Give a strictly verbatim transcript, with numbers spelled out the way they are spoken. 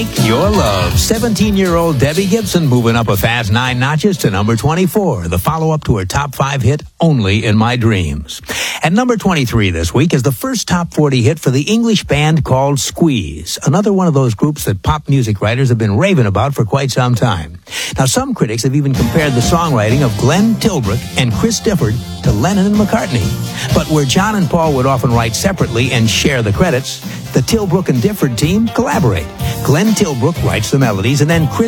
Make Your Love. seventeen-year-old Debbie Gibson moving up a fast nine notches to number twenty-four, the follow-up to her top five hit, Only in My Dreams. At number twenty-three this week is the first top forty hit for the English band called Squeeze, another one of those groups that pop music writers have been raving about for quite some time. Now, some critics have even compared the songwriting of Glenn Tilbrook and Chris Difford to Lennon and McCartney. But where John and Paul would often write separately and share the credits, the Tilbrook and Difford team collaborate. Glenn Tilbrook writes the melodies, and then Chris